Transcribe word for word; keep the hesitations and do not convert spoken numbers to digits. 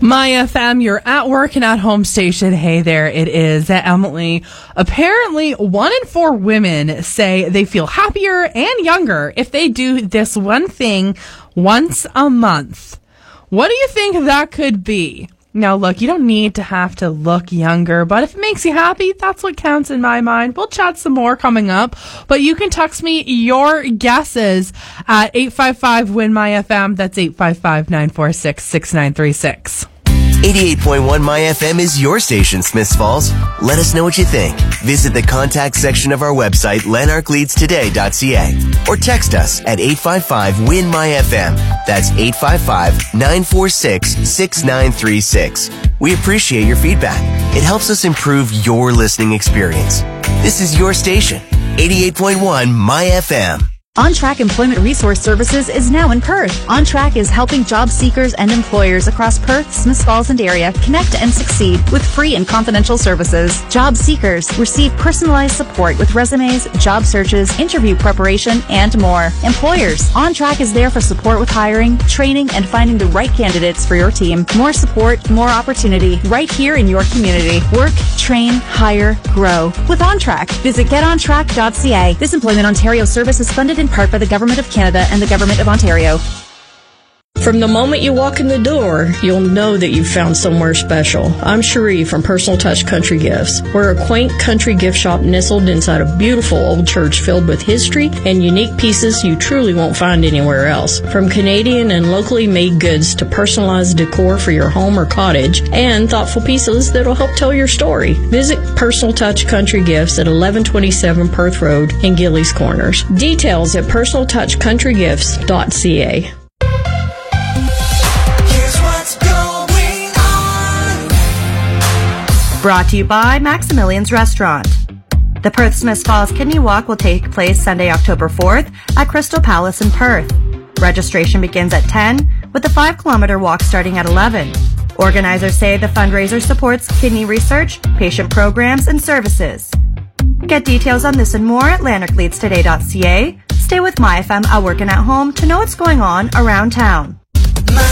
My F M, you're at work and at home station. Hey there, it is Emily. Apparently, one in four women say they feel happier and younger if they do this one thing once a month. What do you think that could be? Now, look, you don't need to have to look younger, but if it makes you happy, that's what counts in my mind. We'll chat some more coming up, but you can text me your guesses at eight five five, W I N, M Y F M. That's eight five five, nine four six, six nine three six. eighty-eight point one My F M is your station, Smiths Falls. Let us know what you think. Visit the contact section of our website, lanark leads today dot c a, or text us at eight five five, W I N, M Y F M. That's eight five five, nine four six, six nine three six. We appreciate your feedback. It helps us improve your listening experience. This is your station, eighty-eight point one My F M. OnTrack Employment Resource Services is now in Perth. OnTrack is helping job seekers and employers across Perth, Smiths Falls, and area connect and succeed with free and confidential services. Job seekers receive personalized support with resumes, job searches, interview preparation, and more. Employers, OnTrack is there for support with hiring, training, and finding the right candidates for your team. More support, more opportunity, right here in your community. Work, train, hire, grow with OnTrack. Visit get on track dot c a. This Employment Ontario service is funded in part by the Government of Canada and the Government of Ontario. From the moment you walk in the door, you'll know that you've found somewhere special. I'm Cherie from Personal Touch Country Gifts. We're a quaint country gift shop nestled inside a beautiful old church filled with history and unique pieces you truly won't find anywhere else. From Canadian and locally made goods to personalized decor for your home or cottage and thoughtful pieces that'll help tell your story. Visit Personal Touch Country Gifts at eleven twenty-seven Perth Road in Gillies Corners. Details at personal touch country gifts dot c a. Brought to you by Maximilian's Restaurant. The Perth Smiths Falls Kidney Walk will take place Sunday, October fourth at Crystal Palace in Perth. Registration begins at ten, with the five kilometer walk starting at eleven. Organizers say the fundraiser supports kidney research, patient programs, and services. Get details on this and more at lanark leads today dot c a. Stay with My F M at work and at home to know what's going on around town.